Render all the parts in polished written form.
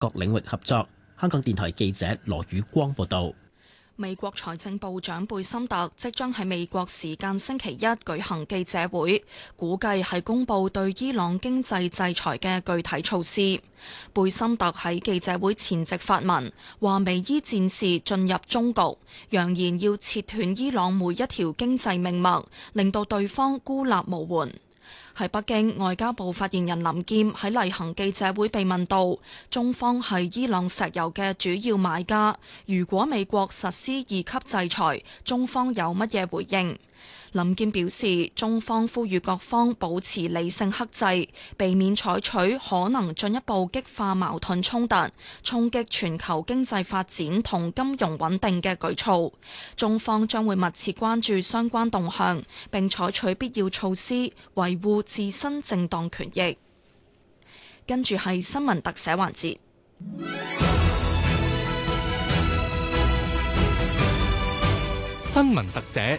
各領域合作。香港電台記者羅宇光報道。 美國財政部長貝森特即將喺美國時間星期一舉行記者會，估計係公布對伊朗經濟制裁嘅具體措施。貝森特喺記者會前夕發文，話美伊戰事進入終局，揚言要切斷伊朗每一條經濟命脈，令到對方孤立無援。喺北京，外交部發言人林劍喺例行記者會被問到，中方係伊朗石油嘅主要買家，如果美國實施2級制裁，中方有乜嘢回應？林劍表示，中方呼籲各方保持理性克制，避免採取可能進一步激化矛盾衝突、衝擊全球經濟發展同金融穩定嘅舉措。中方將會密切關注相關動向，並採取必要措施，維護自身正當權益。跟住係新聞特寫環節。 新聞特寫。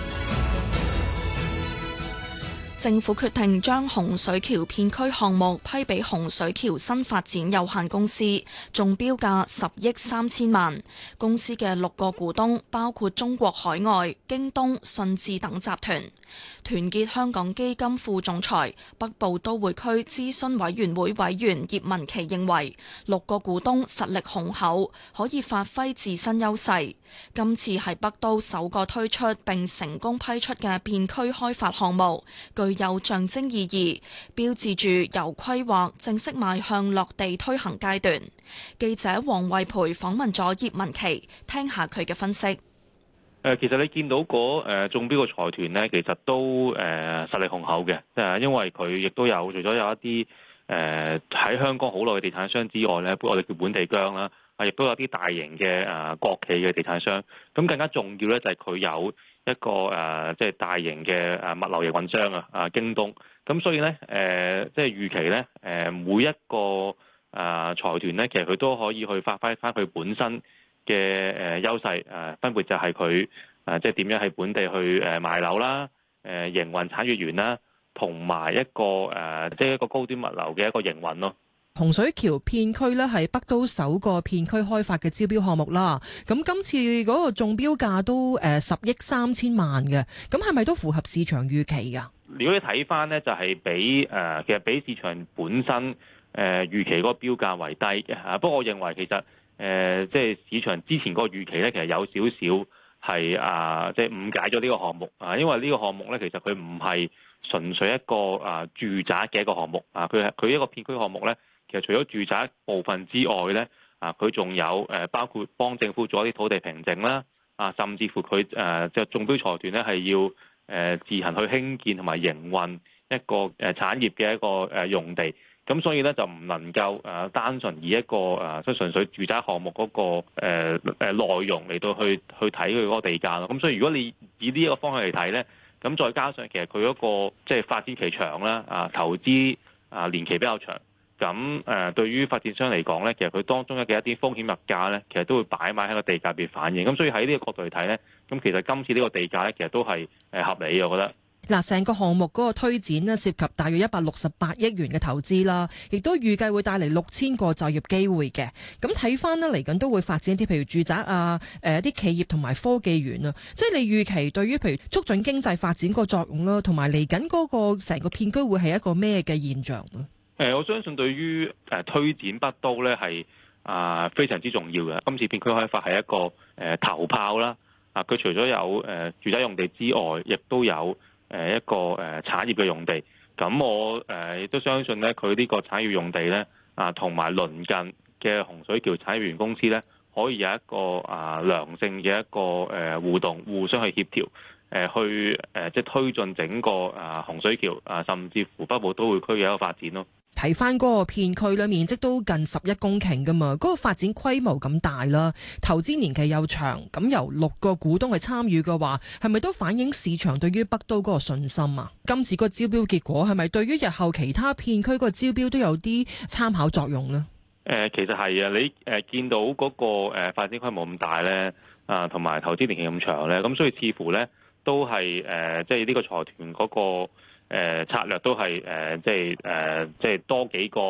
政府決定將洪水橋片區項目批俾洪水橋新發展有限公司，中標價10億3千萬。公司嘅6個股東包括中國海外、京東、信置等集團。團結香港基金副總裁、北部都會區諮詢委員會委員葉文琪認為，6個股東實力雄厚，可以發揮自身優勢。今次係北都首個推出並成功批出嘅片區開發項目，具有象徵意義，標誌住由規劃正式邁向落地推行階段。記者黃慧培訪問咗葉文琪，聽下佢嘅分析。 其實你見到中標嘅財團呢，其實都實力雄厚嘅，因為佢亦都有除咗有一啲喺香港好耐嘅地產商之外呢，我哋叫本地薑啦，亦都有啲大型嘅國企嘅地產商。咁更加重要呢，就係佢有一個即係大型嘅物流營運商京東。咁所以呢，即係預期呢，每一個財團呢，其實佢都可以去發揮翻佢本身嘅優勢，分別就係佢即係點樣喺本地去賣樓啦，營運產業園啦，同埋一個即係一個高端物流嘅一個營運咯。 洪水橋片區咧係北都首個片區開發嘅招標項目啦。咁今次嗰個中標價都10億3千萬嘅，咁係咪都符合市場預期㗎？ 如果你睇翻呢，就係其實比市場本身預期嗰個標價為低嘅。不過我認為其實即係市場之前嗰個預期咧，其實有少少係即係誤解咗呢個項目啊，因為呢個項目咧，其實佢唔係純粹一個住宅嘅一個項目啊，佢一個片區項目咧，其實除咗住宅部分之外咧，佢仲有包括幫政府做一啲土地平整啦，甚至乎佢即係中標財團咧係要自行去興建同埋營運一個產業嘅一個用地。咁所以咧就唔能夠單純以一個即係純粹住宅項目嗰個內容嚟到去睇佢嗰個地價咯。咁所以如果你以呢一個方向嚟睇咧，咁再加上其實佢嗰個即係發展期長啦，投資年期比較長，咁對於發展商嚟講咧，其實佢當中嘅一啲風險物價咧，其實都會擺埋喺個地價入邊反映。咁所以喺呢個角度嚟睇咧，咁其實今次呢個地價咧，其實都係合理嘅，我覺得。 嗱，成個項目嗰個推展呢，涉及大約168億元嘅投資啦，亦都預計會帶嚟6000個就業機會嘅。咁睇翻呢，嚟緊都會發展一啲譬如住宅啲企業同埋科技園啊，即係你預期對於譬如促進經濟發展個作用啦，同埋嚟緊嗰個成個片區會係一個咩嘅現象咧？ 我相信對於推展北都咧係非常之重要嘅。今次片區開發係一個頭炮啦，佢除咗有住宅用地之外，亦都有一個產業嘅用地，咁我亦都相信咧，佢呢個產業用地咧同埋鄰近嘅洪水橋產業園公司咧，可以有一個良性嘅一個互動，互相去協調，去即係推進整個洪水橋甚至乎北部都會區嘅一個發展咯。 睇翻嗰個片區咧，面積都近11公頃噶嘛，嗰個發展規模咁大啦，投資年期又長，咁由6個股東去參與嘅話，係咪都反映市場對於北都嗰個信心啊？今次個招標結果係咪對於日後其他片區個招標都有啲參考作用呢？ 其實係啊，你見到嗰個發展規模咁大咧，同埋投資年期咁長咧，咁所以似乎咧都係即係呢個財團嗰個策略都係即係多幾個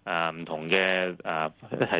唔同嘅一齊